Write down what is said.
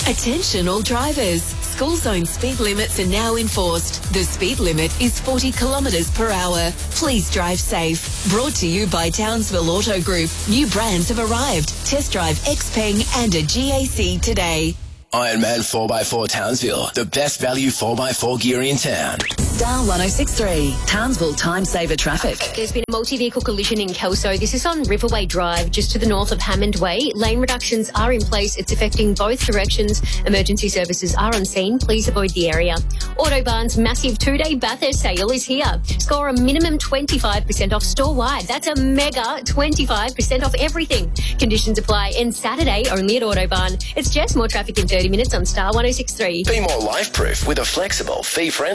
Attention all drivers. School zone speed limits are now enforced. The speed limit is 40 kilometres per hour. Please drive safe. Brought to you by Townsville Auto Group. New brands have arrived. Test drive Xpeng and a GAC today. Ironman 4x4 Townsville, the best value 4x4 gear in town. Star 106.3, Townsville Time Saver Traffic. There's been a multi-vehicle collision in Kelso. This is on Riverway Drive, just to the north of Hammond Way. Lane reductions are in place. It's affecting both directions. Emergency services are on scene. Please avoid the area. Autobarn's massive 2-day Bathurst sale is here. Score a minimum 25% off store-wide. That's a mega 25% off everything. Conditions apply. And Saturday, only at Autobarn. It's just more traffic in 30 minutes on Star 106.3. Be more life-proof with a flexible, fee-friendly